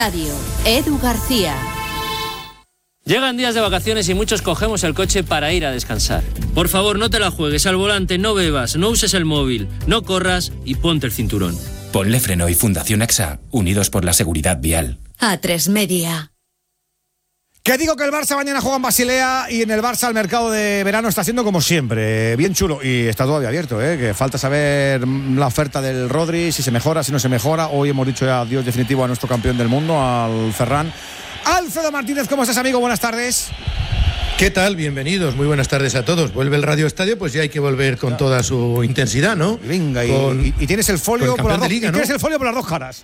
Radio Edu García. Llegan días de vacaciones y muchos cogemos el coche para ir a descansar. Por favor, no te la juegues al volante, no bebas, no uses el móvil, no corras y ponte el cinturón. Ponle Freno y Fundación AXA, unidos por la seguridad vial. A3 Media. Que digo que el Barça mañana juega en Basilea y en el Barça el mercado de verano está siendo como siempre, bien chulo y está todavía abierto, que falta saber la oferta del Rodri, si se mejora, si no se mejora. Hoy hemos dicho ya adiós definitivo a nuestro campeón del mundo, al Ferran. Alfredo Martínez, ¿cómo estás, amigo? Buenas tardes. ¿Qué tal? Bienvenidos, muy buenas tardes a todos. Vuelve el Radio Estadio, pues ya hay que volver con toda su intensidad, ¿no? Venga, y tienes el folio por las dos, liga, ¿no? Tienes el folio por las dos caras.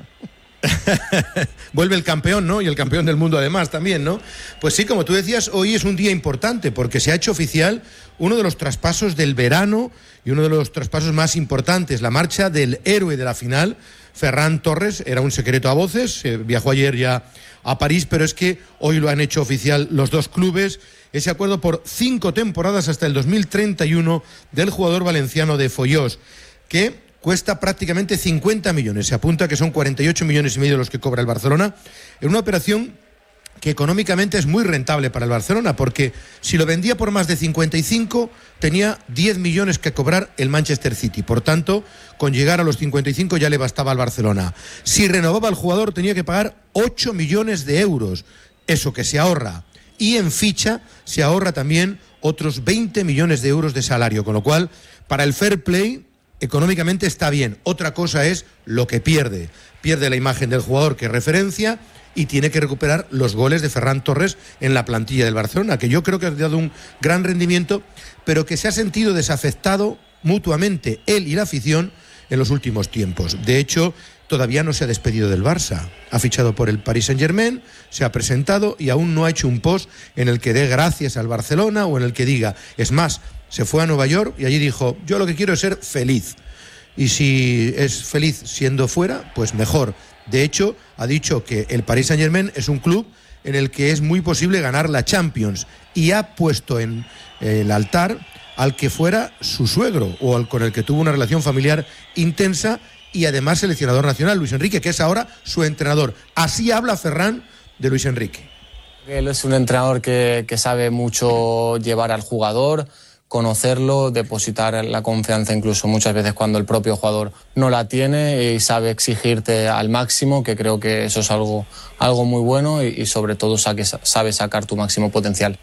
Vuelve el campeón, ¿no? Y el campeón del mundo además también, ¿no? Pues sí, como tú decías, hoy es un día importante porque se ha hecho oficial uno de los traspasos del verano y uno de los traspasos más importantes, la marcha del héroe de la final, Ferran Torres. Era un secreto a voces, viajó ayer ya a París, pero es que hoy lo han hecho oficial los dos clubes, ese acuerdo por 5 temporadas hasta el 2031 del jugador valenciano de Foios, que cuesta prácticamente 50 millones, se apunta que son 48 millones y medio los que cobra el Barcelona, en una operación que económicamente es muy rentable para el Barcelona, porque si lo vendía por más de 55, tenía 10 millones que cobrar el Manchester City. Por tanto, con llegar a los 55 ya le bastaba al Barcelona. Si renovaba al jugador, tenía que pagar 8 millones de euros, eso que se ahorra. Y en ficha se ahorra también otros 20 millones de euros de salario, con lo cual, para el fair play, económicamente está bien. Otra cosa es lo que pierde. Pierde la imagen del jugador que referencia y tiene que recuperar los goles de Ferran Torres en la plantilla del Barcelona, que yo creo que ha dado un gran rendimiento, pero que se ha sentido desafectado mutuamente él y la afición en los últimos tiempos. De hecho, todavía no se ha despedido del Barça. Ha fichado por el Paris Saint-Germain, se ha presentado y aún no ha hecho un post en el que dé gracias al Barcelona o en el que diga. Es más, se fue a Nueva York y allí dijo: yo lo que quiero es ser feliz. Y si es feliz siendo fuera, pues mejor. De hecho, ha dicho que el Paris Saint-Germain es un club en el que es muy posible ganar la Champions y ha puesto en el altar al que fuera su suegro o al con el que tuvo una relación familiar intensa y además seleccionador nacional, Luis Enrique, que es ahora su entrenador. Así habla Ferran de Luis Enrique. Él es un entrenador que sabe mucho llevar al jugador, conocerlo, depositar la confianza incluso muchas veces cuando el propio jugador no la tiene, y sabe exigirte al máximo, que creo que eso es algo muy bueno y sobre todo sabe sacar tu máximo potencial.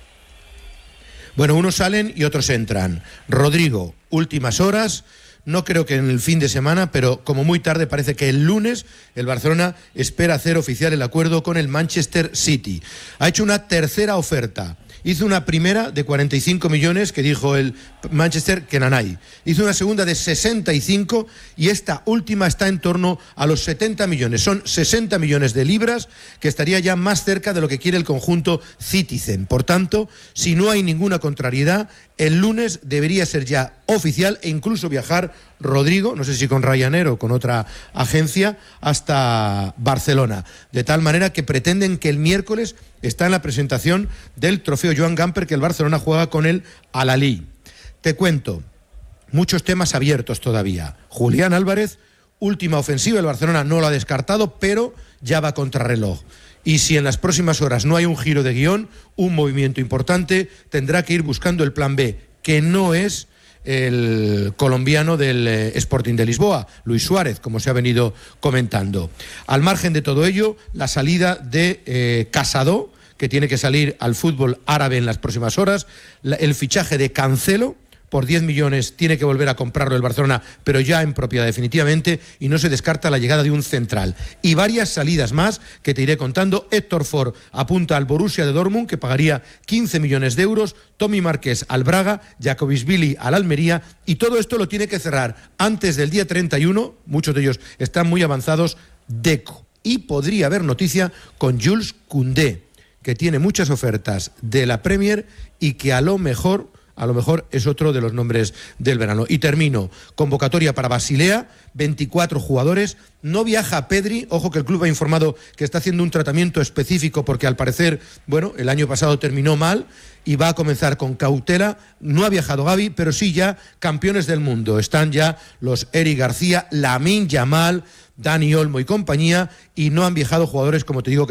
Bueno, unos salen y otros entran. Rodrigo, últimas horas. No creo que en el fin de semana, pero como muy tarde parece que el lunes el Barcelona espera hacer oficial el acuerdo con el Manchester City. Ha hecho una tercera oferta. Hizo una primera de 45 millones que dijo el Manchester que nanay. Hizo una segunda de 65 y esta última está en torno a los 70 millones. Son 60 millones de libras, que estaría ya más cerca de lo que quiere el conjunto Citizen. Por tanto, si no hay ninguna contrariedad, el lunes debería ser ya oficial e incluso viajar Rodrigo, no sé si con Ryanair o con otra agencia, hasta Barcelona. De tal manera que pretenden que el miércoles está en la presentación del trofeo Joan Gamper que el Barcelona juega con el Al-Ahly. Te cuento, muchos temas abiertos todavía. Julián Álvarez, última ofensiva, el Barcelona no lo ha descartado, pero ya va contrarreloj. Y si en las próximas horas no hay un giro de guión, un movimiento importante, tendrá que ir buscando el plan B, que no es el colombiano del Sporting de Lisboa, Luis Suárez, como se ha venido comentando. Al margen de todo ello, la salida de Casado, que tiene que salir al fútbol árabe en las próximas horas, el fichaje de Cancelo, por 10 millones tiene que volver a comprarlo el Barcelona, pero ya en propiedad definitivamente, y no se descarta la llegada de un central. Y varias salidas más que te iré contando. Héctor Ford apunta al Borussia de Dortmund, que pagaría 15 millones de euros, Tommy Márquez al Braga, Jacobisvili al Almería, y todo esto lo tiene que cerrar antes del día 31, muchos de ellos están muy avanzados, Deco. Y podría haber noticia con Jules Koundé, que tiene muchas ofertas de la Premier y que a lo mejor es otro de los nombres del verano. Y termino. Convocatoria para Basilea, 24 jugadores. No viaja Pedri. Ojo que el club ha informado que está haciendo un tratamiento específico porque al parecer, el año pasado terminó mal y va a comenzar con cautela. No ha viajado Gavi, pero sí ya campeones del mundo. Están ya los Eric García, Lamine Yamal, Dani Olmo y compañía, y no han viajado jugadores, como te digo, que